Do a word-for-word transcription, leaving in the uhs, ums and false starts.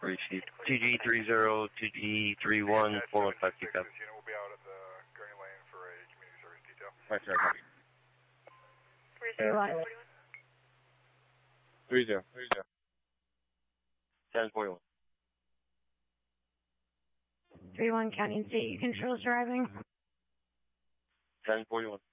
Received. two G three zero, two G three one, four one five, keep up. We'll be out at the Gurney Lane for a community service detail. Right, sir, copy. Three zero. Three zero. ten forty-one. three one, County and State, you control driving? ten forty-one.